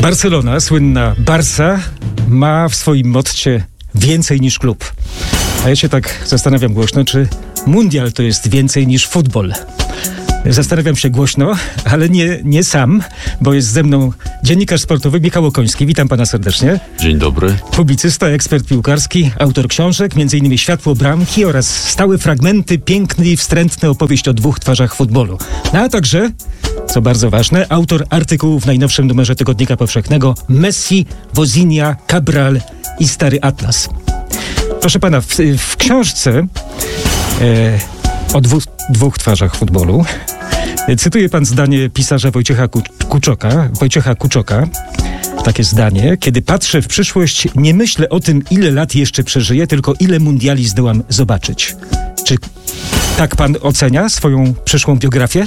Barcelona, słynna Barca, ma w swoim motcie więcej niż klub. A ja się tak zastanawiam głośno, czy mundial to jest więcej niż futbol. Zastanawiam się głośno, ale nie sam, bo jest ze mną dziennikarz sportowy Michał Okoński. Witam pana serdecznie. Dzień dobry. Publicysta, ekspert piłkarski, autor książek, m.in. Światło bramki oraz stałe fragmenty, piękny i wstrętny opowieść o dwóch twarzach futbolu. No, a także, co bardzo ważne, autor artykułów w najnowszym numerze Tygodnika Powszechnego Messi, Wozinha, Cabral i Stary Atlas. Proszę pana, w książce o dwóch twarzach futbolu cytuje pan zdanie pisarza Wojciecha Kuczoka. Takie zdanie: kiedy patrzę w przyszłość, nie myślę o tym, ile lat jeszcze przeżyję, tylko ile mundiali zdołam zobaczyć. Czy tak pan ocenia swoją przyszłą biografię?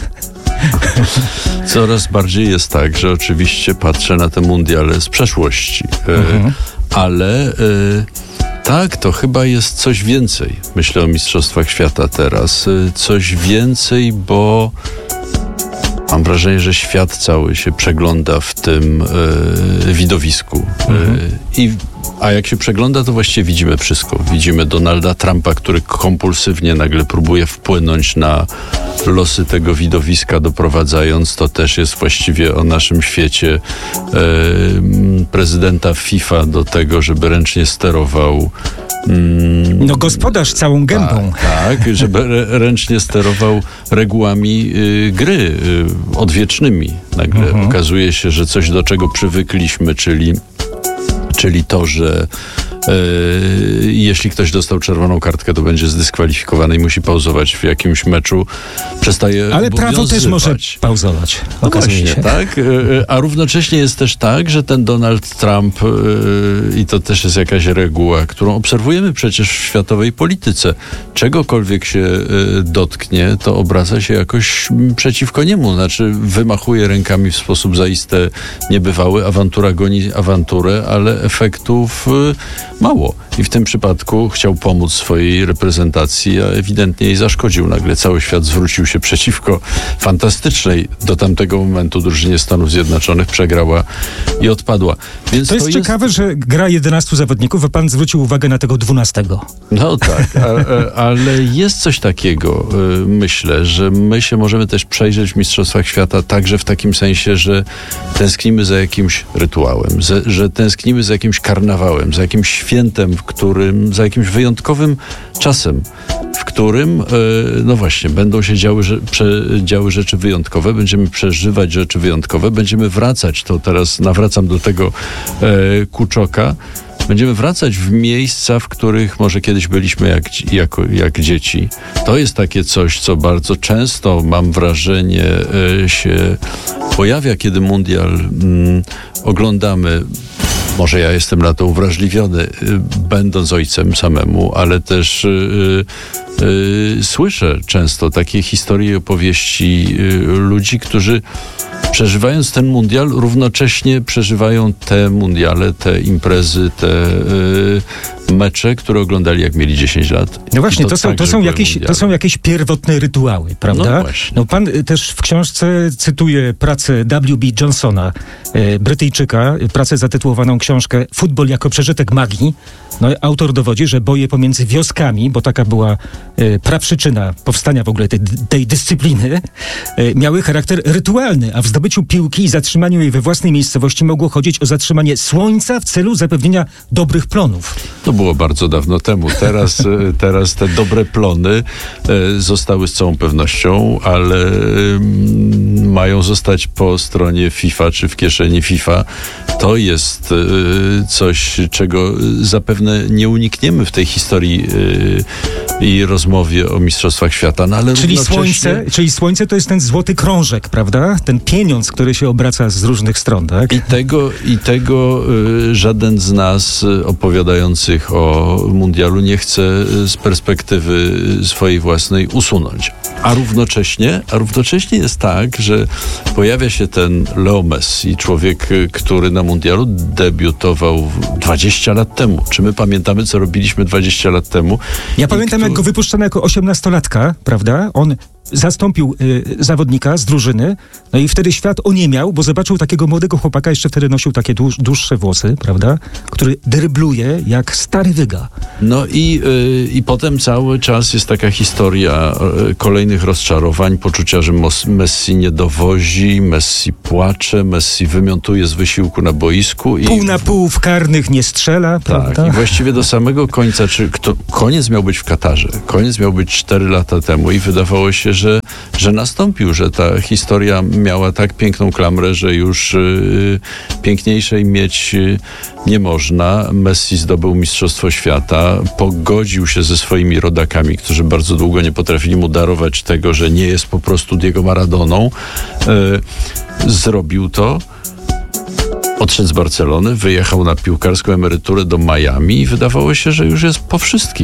Coraz bardziej jest tak, że oczywiście patrzę na te mundiale z przeszłości, ale tak, to chyba jest coś więcej. Myślę o Mistrzostwach Świata teraz. Coś więcej, bo mam wrażenie, że świat cały się przegląda w tym widowisku. A jak się przegląda, to właściwie widzimy wszystko. Widzimy Donalda Trumpa, który kompulsywnie nagle próbuje wpłynąć na losy tego widowiska, doprowadzając, to też jest właściwie o naszym świecie, prezydenta FIFA do tego, żeby ręcznie sterował gospodarz całą gębą. Tak, żeby ręcznie sterował regułami gry odwiecznymi. Nagle okazuje się, że coś, do czego przywykliśmy, czyli to, że jeśli ktoś dostał czerwoną kartkę, to będzie zdyskwalifikowany i musi pauzować w jakimś meczu, przestaje Ale obowiązywać. prawo też może pauzować. No właśnie, tak? A równocześnie jest też tak, że ten Donald Trump, i to też jest jakaś reguła, którą obserwujemy przecież w światowej polityce, czegokolwiek się dotknie, to obraca się jakoś przeciwko niemu. Znaczy wymachuje rękami w sposób zaiste niebywały, awantura goni awanturę, ale efektów mało. I w tym przypadku chciał pomóc swojej reprezentacji, a ewidentnie jej zaszkodził. Nagle cały świat zwrócił się przeciwko fantastycznej do tamtego momentu drużynie Stanów Zjednoczonych, przegrała i odpadła. Więc to jest ciekawe, że gra 11 zawodników, a pan zwrócił uwagę na tego 12. No tak, ale jest coś takiego, myślę, że my się możemy też przejrzeć w Mistrzostwach Świata także w takim sensie, że tęsknimy za jakimś rytuałem, że tęsknimy za jakimś karnawałem, za jakimś świętem, za jakimś wyjątkowym czasem, w którym, no właśnie, będą się działy rzeczy wyjątkowe, będziemy przeżywać rzeczy wyjątkowe, będziemy wracać, to teraz nawracam do tego Kuczoka, będziemy wracać w miejsca, w których może kiedyś byliśmy jak dzieci. To jest takie coś, co bardzo często, mam wrażenie, się pojawia, kiedy mundial oglądamy. Może ja jestem na to uwrażliwiony, będąc ojcem samemu, ale też słyszę często takie historie i opowieści ludzi, którzy przeżywając ten mundial, równocześnie przeżywają te mundiale, te imprezy, te mecze, które oglądali jak mieli 10 lat. No właśnie, to są jakieś pierwotne rytuały, prawda? No właśnie. No pan też w książce cytuje pracę W.B. Johnsona, Brytyjczyka, pracę zatytułowaną książkę Futbol jako przeżytek magii. No, autor dowodzi, że boje pomiędzy wioskami, bo taka była praprzyczyna powstania w ogóle tej dyscypliny, miały charakter rytualny, a w zdobyciu piłki i zatrzymaniu jej we własnej miejscowości mogło chodzić o zatrzymanie słońca w celu zapewnienia dobrych plonów. To było bardzo dawno temu. Teraz te dobre plony zostały z całą pewnością, ale mają zostać po stronie FIFA czy w kieszeni FIFA. To jest coś, czego zapewne nie unikniemy w tej historii i rozmowie o Mistrzostwach Świata. No, ale czyli słońce to jest ten złoty krążek, prawda? Ten pieniądz, który się obraca z różnych stron, tak? I tego żaden z nas opowiadających o mundialu nie chce z perspektywy swojej własnej usunąć. A równocześnie jest tak, że pojawia się ten Leo Messi, człowiek, który na mundialu debiutował 20 lat temu. Czy my pamiętamy, co robiliśmy 20 lat temu? Ja pamiętam, jak go wypuszczono jako 18-latka, prawda? On zastąpił zawodnika z drużyny, no i wtedy świat oniemiał, bo zobaczył takiego młodego chłopaka, jeszcze wtedy nosił takie dłuższe włosy, prawda, który drybluje jak stary wyga. No i potem cały czas jest taka historia kolejnych rozczarowań, poczucia, że Messi nie dowozi, Messi płacze, Messi wymiotuje z wysiłku na boisku. Pół na pół w karnych nie strzela, prawda? Tak, i właściwie do samego końca, koniec miał być w Katarze, koniec miał być 4 lata temu i wydawało się, że nastąpił, że ta historia miała tak piękną klamrę, że już piękniejszej mieć nie można. Messi zdobył Mistrzostwo Świata, pogodził się ze swoimi rodakami, którzy bardzo długo nie potrafili mu darować tego, że nie jest po prostu Diego Maradoną. Zrobił to. Odszedł z Barcelony, wyjechał na piłkarską emeryturę do Miami i wydawało się, że już jest po wszystkim,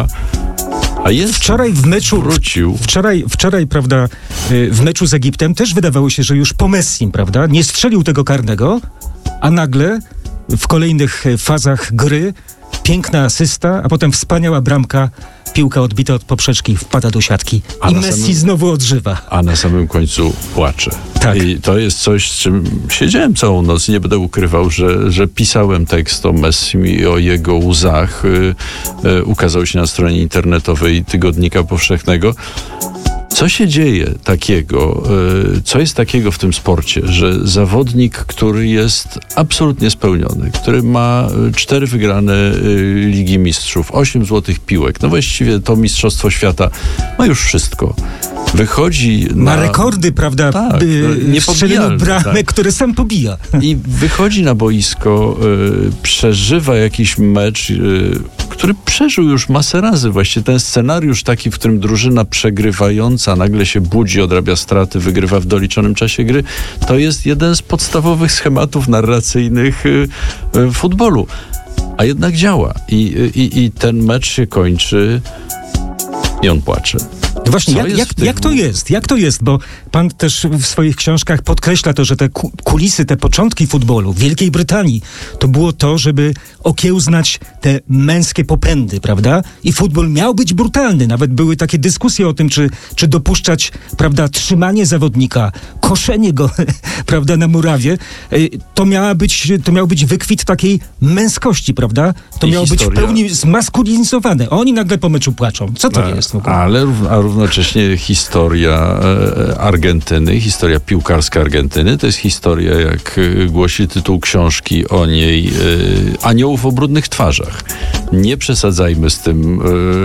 a jest. Wczoraj w meczu wrócił. Wczoraj, prawda, w meczu z Egiptem też wydawało się, że już po Messim, prawda, nie strzelił tego karnego, a nagle w kolejnych fazach gry piękna asysta, a potem wspaniała bramka, piłka odbita od poprzeczki, wpada do siatki i Messi znowu odżywa. A na samym końcu płacze. Tak. I to jest coś, z czym siedziałem całą noc, nie będę ukrywał, że pisałem tekst o Messim i o jego łzach. Ukazał się na stronie internetowej Tygodnika Powszechnego. Co się dzieje takiego, co jest takiego w tym sporcie, że zawodnik, który jest absolutnie spełniony, który ma 4 wygrane Ligi Mistrzów, 8 złotych piłek, no właściwie to Mistrzostwo Świata ma już wszystko. Wychodzi ma rekordy, prawda? Tak, strzelił bramek, które sam pobija. I wychodzi na boisko, przeżywa jakiś mecz, który przeżył już masę razy. Właściwie ten scenariusz taki, w którym drużyna przegrywająca nagle się budzi, odrabia straty, wygrywa w doliczonym czasie gry, to jest jeden z podstawowych schematów narracyjnych futbolu. A jednak działa. I ten mecz się kończy i on płacze. No właśnie, jak to jest? Bo pan też w swoich książkach podkreśla to, że te kulisy, te początki futbolu w Wielkiej Brytanii to było to, żeby okiełznać te męskie popędy, prawda? I futbol miał być brutalny. Nawet były takie dyskusje o tym, czy dopuszczać, prawda, trzymanie zawodnika, koszenie go, prawda, na murawie. To miał być wykwit takiej męskości, prawda? To miało być w pełni zmaskulinizowane. Oni nagle po meczu płaczą. Co to jest w ogóle? A równocześnie historia Argentyny, historia piłkarska Argentyny, to jest historia, jak głosi tytuł książki o niej, aniołów o brudnych twarzach. Nie przesadzajmy z tym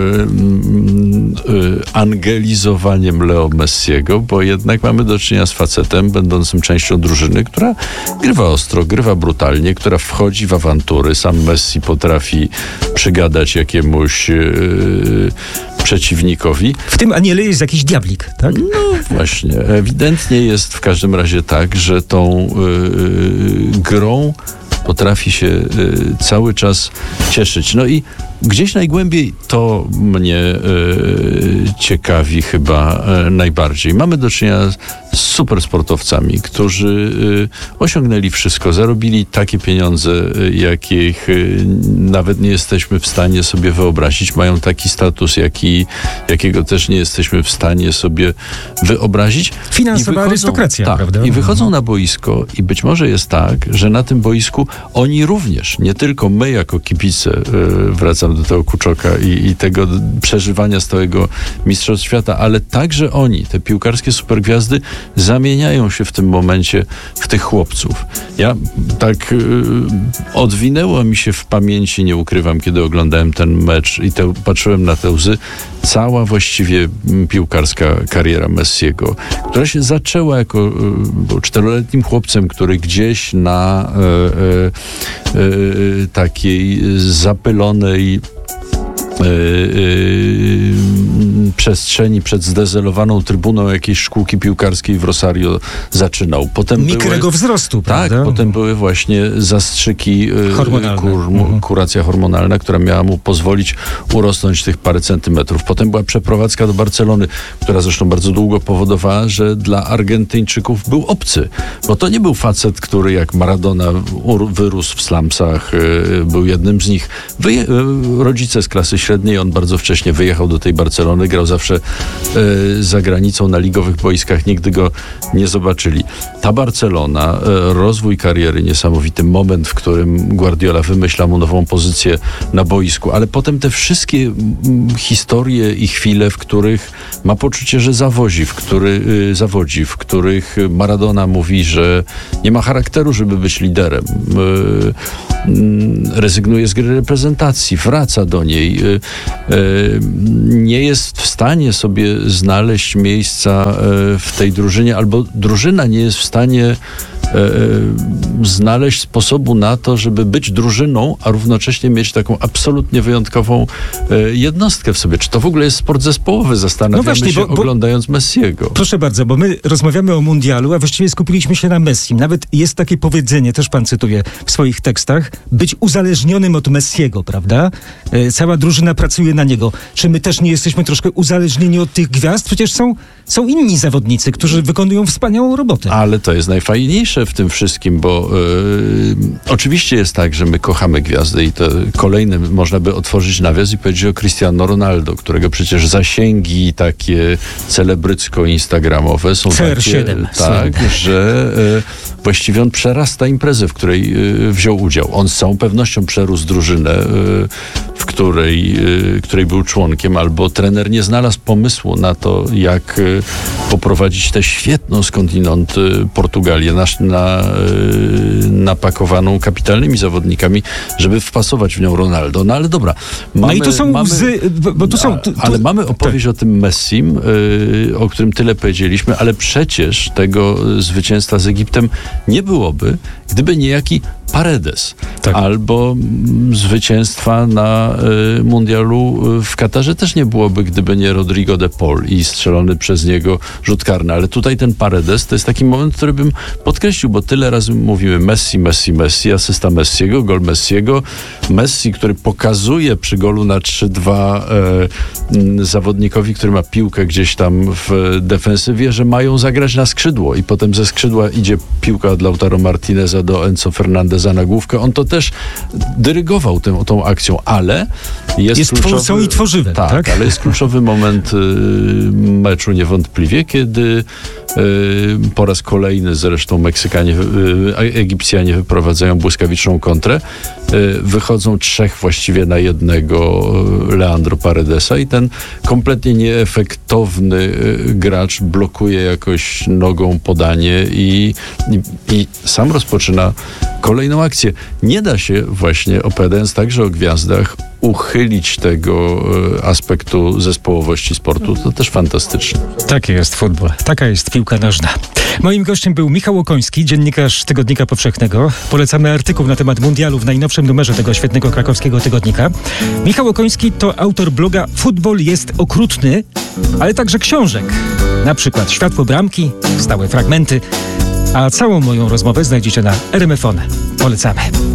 angelizowaniem Leo Messiego, bo jednak mamy do czynienia z facetem będącym częścią drużyny, która grywa ostro, grywa brutalnie, która wchodzi w awantury. Sam Messi potrafi przygadać jakiemuś przeciwnikowi. W tym aniele jest jakiś diablik, tak? No właśnie. Ewidentnie jest w każdym razie tak, że tą grą potrafi się cały czas cieszyć. No i gdzieś najgłębiej to mnie ciekawi chyba najbardziej. Mamy do czynienia z supersportowcami, którzy osiągnęli wszystko, zarobili takie pieniądze, jakich nawet nie jesteśmy w stanie sobie wyobrazić. Mają taki status, jakiego też nie jesteśmy w stanie sobie wyobrazić. Finansowa arystokracja, tak, prawda? I wychodzą na boisko i być może jest tak, że na tym boisku oni również, nie tylko my jako kibice, wracam do tego Kuczoka i tego przeżywania stałego Mistrzostw Świata, ale także oni, te piłkarskie supergwiazdy, zamieniają się w tym momencie w tych chłopców. Ja tak odwinęło mi się w pamięci, nie ukrywam, kiedy oglądałem ten mecz i patrzyłem na te łzy, cała właściwie piłkarska kariera Messiego, która się zaczęła jako 4-letnim chłopcem, który gdzieś na takiej zapylonej przestrzeni przed zdezelowaną trybuną jakiejś szkółki piłkarskiej w Rosario zaczynał. Potem mikrego wzrostu, prawda? Tak, potem były właśnie zastrzyki, kuracja hormonalna, która miała mu pozwolić urosnąć tych parę centymetrów. Potem była przeprowadzka do Barcelony, która zresztą bardzo długo powodowała, że dla Argentyńczyków był obcy, bo to nie był facet, który jak Maradona wyrósł w slumsach, był jednym z nich. Rodzice z klasy bezpośredniej. On bardzo wcześnie wyjechał do tej Barcelony, grał zawsze za granicą na ligowych boiskach, nigdy go nie zobaczyli. Ta Barcelona, rozwój kariery, niesamowity moment, w którym Guardiola wymyśla mu nową pozycję na boisku, ale potem te wszystkie historie i chwile, w których ma poczucie, że zawodzi, w których Maradona mówi, że nie ma charakteru, żeby być liderem. Rezygnuje z gry reprezentacji, wraca do niej. Nie jest w stanie sobie znaleźć miejsca w tej drużynie, albo drużyna nie jest w stanie znaleźć sposobu na to, żeby być drużyną, a równocześnie mieć taką absolutnie wyjątkową jednostkę w sobie. Czy to w ogóle jest sport zespołowy? Zastanawiamy się, oglądając Messiego. Proszę bardzo, bo my rozmawiamy o mundialu, a właściwie skupiliśmy się na Messim. Nawet jest takie powiedzenie, też pan cytuje w swoich tekstach, być uzależnionym od Messiego, prawda? Cała drużyna pracuje na niego. Czy my też nie jesteśmy troszkę uzależnieni od tych gwiazd? Przecież są inni zawodnicy, którzy wykonują wspaniałą robotę. Ale to jest najfajniejsze w tym wszystkim, bo oczywiście jest tak, że my kochamy gwiazdy i to kolejny można by otworzyć nawias i powiedzieć o Cristiano Ronaldo, którego przecież zasięgi takie celebrycko-instagramowe są CR7, takie, że właściwie on przerasta imprezę, w której wziął udział. On z całą pewnością przerósł drużynę, w której był członkiem, albo trener nie znalazł pomysłu na to, jak poprowadzić tę świetną skądinąd Portugalię napakowaną kapitalnymi zawodnikami, żeby wpasować w nią Ronaldo. No ale dobra. Mamy opowieść o tym Messim, o którym tyle powiedzieliśmy, ale przecież tego zwycięstwa z Egiptem nie byłoby, gdyby niejaki Paredes. Tak. Albo zwycięstwa na mundialu w Katarze też nie byłoby, gdyby nie Rodrigo de Paul i strzelony przez niego rzut karny. Ale tutaj ten Paredes to jest taki moment, który bym podkreślił, bo tyle razy mówimy Messi, asysta Messiego, gol Messiego. Messi, który pokazuje przy golu na 3-2 zawodnikowi, który ma piłkę gdzieś tam w defensywie, że mają zagrać na skrzydło i potem ze skrzydła idzie piłka od Lautaro Martineza do Enzo Fernandeza na główkę. On to też dyrygował tą akcją, ale jest twórcą i tworzywem. Tak, ale jest kluczowy moment meczu niewątpliwie, kiedy po raz kolejny zresztą Egipcjanie wyprowadzają błyskawiczną kontrę. Wychodzą 3 właściwie na jednego Leandro Paredesa i ten kompletnie nieefektowny gracz blokuje jakoś nogą podanie i sam rozpoczyna kolejną akcję. Nie da się właśnie, opowiadając także o gwiazdach, uchylić tego aspektu zespołowości sportu. To też fantastyczne. Taki jest futbol. Taka jest piłka nożna. Moim gościem był Michał Okoński, dziennikarz Tygodnika Powszechnego. Polecamy artykuł na temat mundialu w najnowszym numerze tego świetnego krakowskiego tygodnika. Michał Okoński to autor bloga Futbol jest okrutny, ale także książek. Na przykład Światło bramki, stałe fragmenty. A całą moją rozmowę znajdziecie na RMF ONE. Polecamy.